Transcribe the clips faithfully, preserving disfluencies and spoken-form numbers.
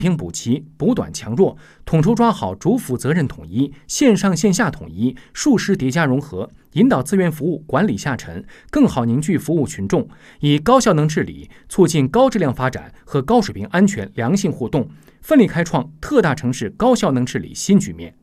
平补齐，补短强弱，统筹抓好主辅责任统一、线上线下统一、数师叠加融合，引导资源服务管理下沉，更好凝聚服务群众，以高效能治理促进高质量发展和高水平安全良性互动，奋力开创特大城市高效能治理新局面。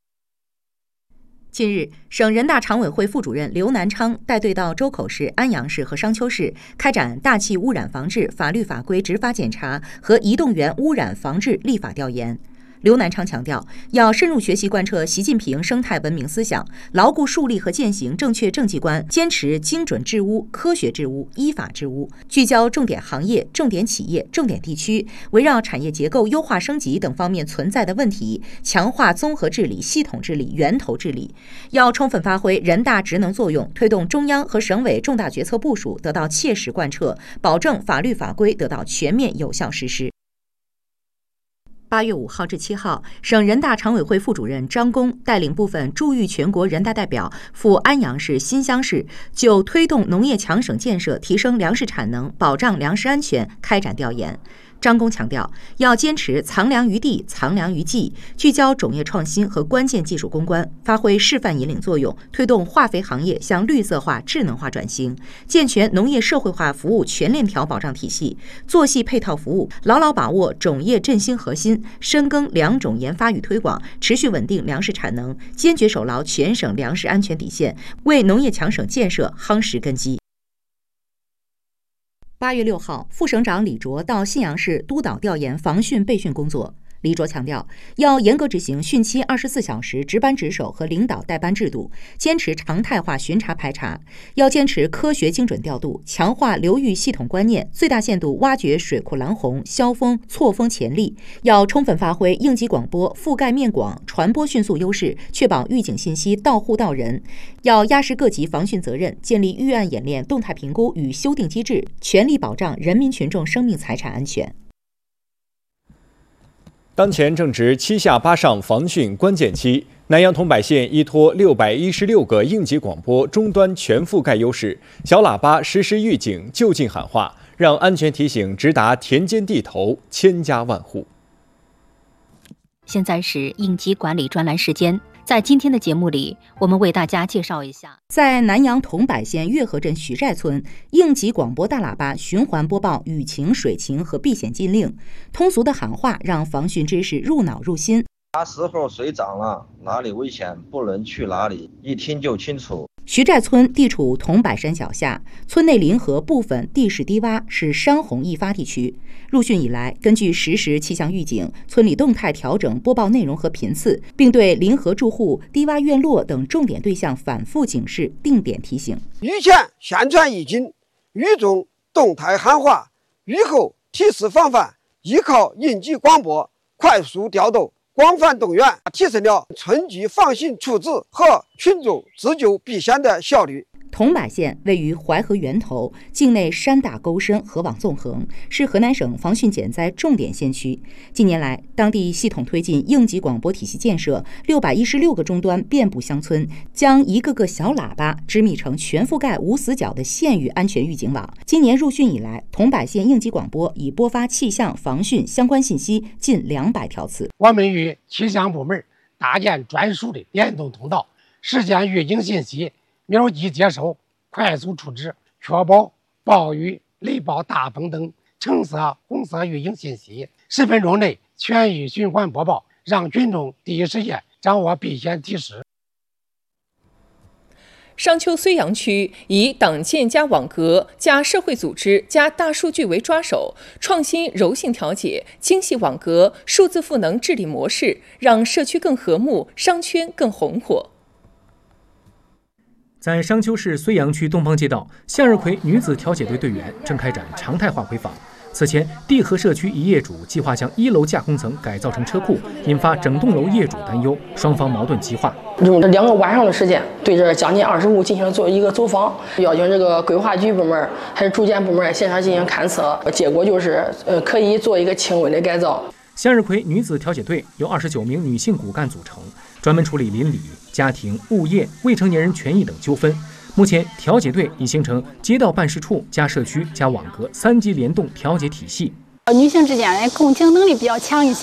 近日，省人大常委会副主任刘南昌带队到周口市、安阳市和商丘市开展大气污染防治法律法规执法检查和移动源污染防治立法调研。刘南昌强调，要深入学习贯彻习近平生态文明思想，牢固树立和践行正确政绩观，坚持精准治污、科学治污、依法治污，聚焦重点行业、重点企业、重点地区，围绕产业结构优化升级等方面存在的问题，强化综合治理、系统治理、源头治理。要充分发挥人大职能作用，推动中央和省委重大决策部署得到切实贯彻，保证法律法规得到全面有效实施。八月五号至七号，省人大常委会副主任张工带领部分驻豫全国人大代表赴安阳市、新乡市，就推动农业强省建设、提升粮食产能、保障粮食安全开展调研。张工强调，要坚持藏粮于地、藏粮于技，聚焦种业创新和关键技术攻关，发挥示范引领作用，推动化肥行业向绿色化、智能化转型，健全农业社会化服务全链条保障体系，做细配套服务，牢牢把握种业振兴核心，深耕粮种研发与推广，持续稳定粮食产能，坚决守牢全省粮食安全底线，为农业强省建设夯实根基。八月六号，副省长李卓到信阳市督导调研防汛备汛工作。李卓强调，要严格执行汛期二十四小时值班值守和领导带班制度，坚持常态化巡查排查，要坚持科学精准调度，强化流域系统观念，最大限度挖掘水库拦洪、消峰、错峰潜力，要充分发挥应急广播覆盖面广、传播迅速优势，确保预警信息到户到人，要压实各级防汛责任，建立预案演练动态评估与修订机制，全力保障人民群众生命财产安全。 当前正值七下八上防汛关键期，南阳桐柏县依托六百一十六个应急广播终端全覆盖优势，小喇叭实时预警、就近喊话，让安全提醒直达田间地头、千家万户。 现在是应急管理专栏时间。在今天的节目里，我们为大家介绍一下， 在南阳桐柏县月河镇徐寨村，应急广播大喇叭循环播报雨情、水情和避险禁令，通俗的喊话让防汛知识入脑入心。 啥时候水涨了，哪里危险，不能去哪里，一听就清楚。 徐寨村地处桐柏山脚下，村内临河部分地势低洼，是山洪易发地区。入汛以来，根据实时气象预警，村里动态调整播报内容和频次，并对临河住户、低洼院落等重点对象反复警示、定点提醒。 雨前宣传预警，雨中动态喊话，雨后提示防范，依靠应急广播快速调度，广泛动员，提升了村居防汛处置和群众自救避险的效率。 桐柏县位于淮河源头，境内山大沟深，河网纵横，是河南省防汛减灾重点县区。近年来，当地系统推进应急广播体系建设，六百一十六个终端遍布乡村，将一个个小喇叭织密成全覆盖无死角的县域安全预警网。今年入汛以来，桐柏县应急广播已播发气象、防汛相关信息近两百条次。 我们与气象部门搭建专属的联动通道，实现预警信息秒级接收、快速处置，确保暴雨、雷暴、大风等橙色、红色预警信息十分钟内全域循环播报，让群众第一时间掌握避险提示。 商丘睢阳区以党建加网格加社会组织加大数据为抓手，创新柔性调解、精细网格、数字赋能治理模式，让社区更和睦，商圈更红火。 在商丘市睢阳区东方街道，向日葵女子调解队队员正开展常态化回访。此前，地河社区一业主计划将一楼架空层改造成车库，引发整栋楼业主担忧，双方矛盾激化。 用这两个晚上的时间，对这将近二十户进行了做一个走访，邀请这个规划局部门还是住建部门线上进行勘测，结果就是呃可以做一个轻微的改造。 向日葵女子调解队由二十九名女性骨干组成，专门处理邻里、家庭、物业、未成年人权益等纠纷。目前，调解队已形成街道办事处加社区加网格三级联动调解体系。 女性之间的共情能力比较强一些。